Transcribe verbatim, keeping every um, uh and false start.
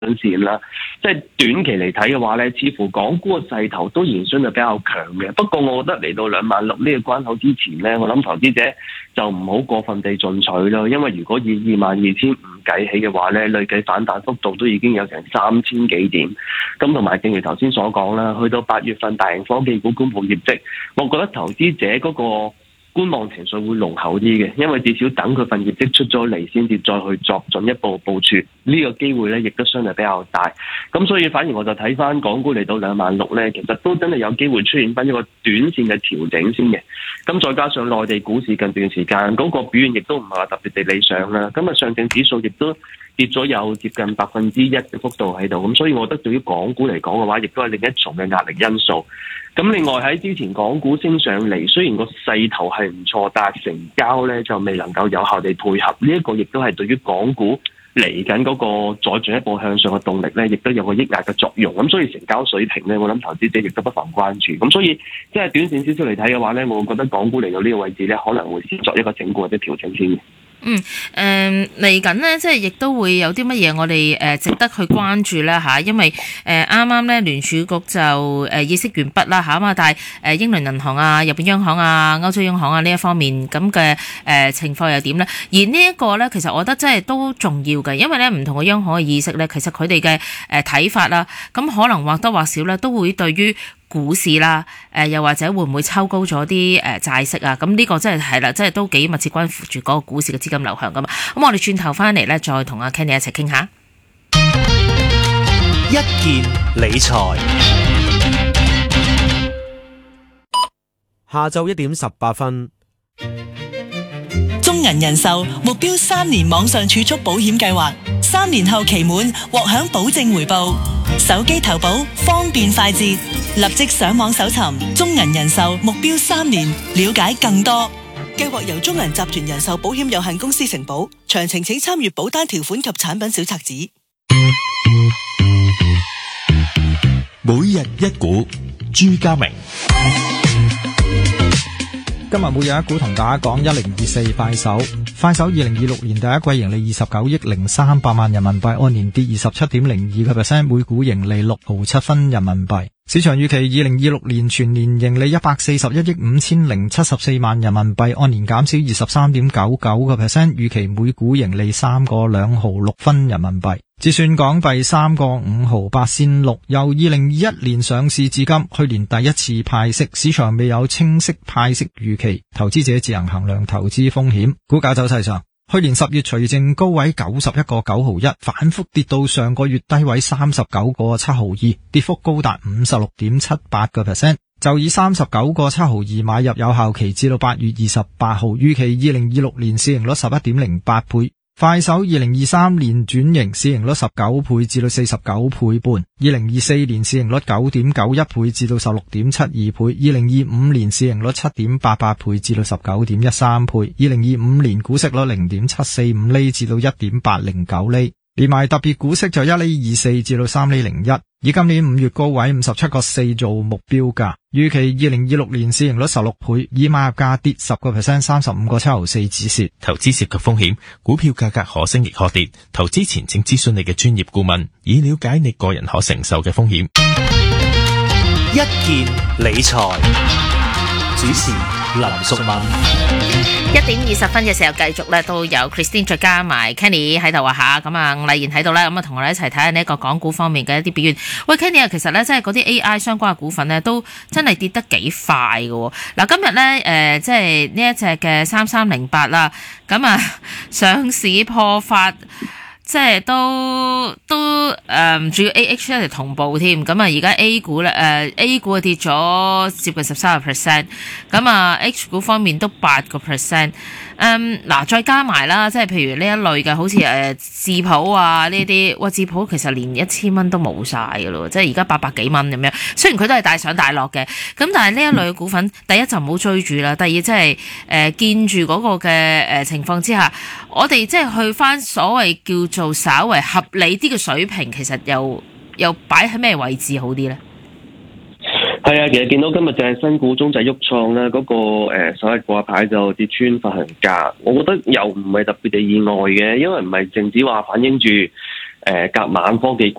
線啦。即係短期嚟睇嘅話咧，似乎港股嘅勢頭都仍相對比較強嘅。不過我覺得嚟到兩萬六呢個關口之前咧，我諗投資者就唔好過分地進取啦。因為如果以二萬二千五計起嘅話咧，累計反彈幅度都已經有成三千幾點。咁同埋正如頭先所講啦，去到八月份大型科技股公布業績，我覺得投資者嗰個觀望情緒會濃厚啲嘅，因為至少等佢份業績出咗嚟先至再去作進一步部署，呢個機會咧亦都相對比較大。咁所以反而我就睇翻港股嚟到兩萬六咧，其實都真係有機會出現翻一個短線嘅調整先嘅。咁再加上內地股市近段時間嗰個表現亦都唔係話特別地理想啦。咁啊上證指數亦都跌咗有接近百分之一嘅幅度喺度，咁所以我覺得對於港股嚟講嘅話，亦都係另一重嘅壓力因素。咁另外喺之前港股升上嚟，雖然個勢頭係唔錯，但係成交咧就未能夠有效地配合，呢一個亦都係對於港股嚟緊嗰個再進一步向上嘅動力咧，亦都有個抑壓嘅作用。咁所以成交水平咧，我諗投資者亦都不妨關注。咁所以即係短線少少嚟睇嘅話咧，我覺得港股嚟到呢個位置咧，可能會先作一個整固或者調整先。 嗯，誒嚟緊呢，即係亦都會有啲乜嘢我哋誒、呃、值得去關注啦嚇，因為誒啱啱咧聯儲局就誒議息完畢啦嚇嘛，但係誒英倫銀行啊、日本央行啊、歐洲央行啊呢一方面咁嘅誒情況又點咧？而呢一個咧，其實我覺得真係都重要嘅，因為咧唔同嘅央行嘅議息咧，其實佢哋嘅誒睇法啦，咁可能或多或少咧都會對於股市啦，誒、呃、又或者會唔會抽高咗啲誒債息啊？咁呢個真係係啦，真係都幾密切關乎住嗰個股市嘅資金流向噶嘛。咁我哋轉頭翻嚟咧，再同阿 Kenny 一齊傾下。 一件理財，下晝一點十八分。 中銀人壽目標三年網上儲蓄保險計劃，三年後期滿獲享保證回報，手機投保方便快捷，立即上網搜尋中銀人壽目標三年，了解更多。計劃由中銀集團人壽保險有限公司承保，詳情請參閱保單條款及產品小冊子。 每日一股，朱家明。 今日每日一股同大家講一零二四快手，快手二零二六年第一季盈利二十九億零三百萬人民幣，按年跌二十七點零二個 percent， 每股盈利六毫七分人民幣。市場預期二零二六年全年盈利一百四十一億五千零七十四萬人民幣，按年減少二十三點九九個 percent， 預期每股盈利三個兩毫六分人民幣。折算港幣三個五毫八仙六，由二零二一年上市至今，去年第一次派息，市場未有清晰派息預期，投資者自行衡量投資風險。股價走勢上，去年十月除淨高位九十一個九毫一，反覆跌到上個月低位三十九個七毫二，跌幅高達五十六點七八個 percent。就以三十九個七毫二買入，有效期至到八月二十八號，預期二零二六年市盈率十一點零八倍。快手二零二三年轉型，市盈率十九倍至到四十九倍半，二零二四年市盈率九點九一倍至到十六點七二倍，二零二五年市盈率七點八八倍至到十九點一三倍，二零二五年股息率零點七四五厘至到一點八零九厘，連埋特別股息就一厘二四至到三厘零一。以今年五月高位五十七個四做目標價，預期二零二六年市盈率十六倍，以買入價跌十個 percent， 三十五個七毫四止蝕。 投資涉及風險，股票價格可升亦可跌，投資前請諮詢你嘅專業顧問，以了解你個人可承受嘅風險。 一件理財，主持林淑敏。 一點二十分嘅時候，繼續咧都有 Christine 再加埋 Kenny 喺度啊吓，咁啊吳麗妍喺度啦，咁啊同我哋一齊睇下呢一個港股方面嘅一啲表現。喂 Kenny 啊，其實咧即係嗰啲 A I 相關嘅股份咧，都真係跌得幾快嘅。嗱今日咧誒，即係呢一隻嘅三三零八啦，咁啊上市破發。即係都都誒，主要 A H 一齊同步添，咁啊而家 A 股咧誒、呃、A 股啊跌咗接近十三個 percent，咁啊 H 股方面都八個 percent， 誒嗱再加埋啦，即係譬如呢一類嘅，好似誒智普啊呢啲，哇智普其實連一千蚊都冇晒㗎咯，即係而家八百幾蚊咁樣，雖然佢都係大上大落嘅，咁但係呢一類嘅股份，第一就唔好追住啦，第二即係誒見住嗰個嘅誒、呃、情況之下，我哋即係去翻所謂叫做做稍為合理啲嘅水平，其實又又擺喺咩位置好啲咧？ 係啊，其實見到今日就係新股中就係鬱創啦，嗰、那個誒首日掛牌就跌穿發行價，我覺得又唔係特別地意外嘅，因為唔係淨止話反映住誒隔晚科技股